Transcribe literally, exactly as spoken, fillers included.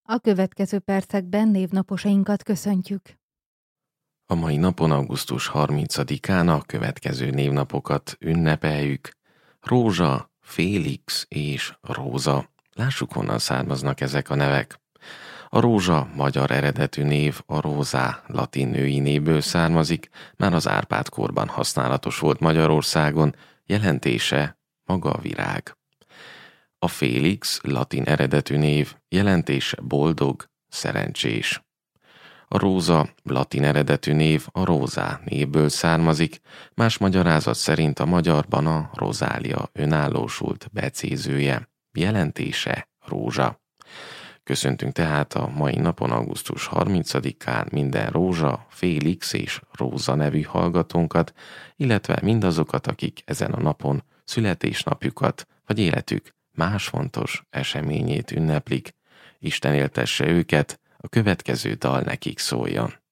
A következő percekben névnaposainkat köszöntjük. A mai napon, augusztus harmincadikán a következő névnapokat ünnepeljük. Rózsa, Félix és Róza. Lássuk, honnan származnak ezek a nevek. A Rózsa magyar eredetű név a Rózá latin női névből származik, már az Árpád-korban használatos volt Magyarországon, jelentése maga a virág. A Félix latin eredetű név, jelentése boldog, szerencsés. A Róza latin eredetű név a Rózá névből származik, más magyarázat szerint a magyarban a rozália önállósult becézője, jelentése rózsa. Köszöntünk tehát a mai napon, augusztus harmincadikán minden Rózsa, Félix és Róza nevű hallgatónkat, illetve mindazokat, akik ezen a napon születésnapjukat vagy életük más fontos eseményét ünneplik. Isten éltesse őket, a következő dal nekik szóljon.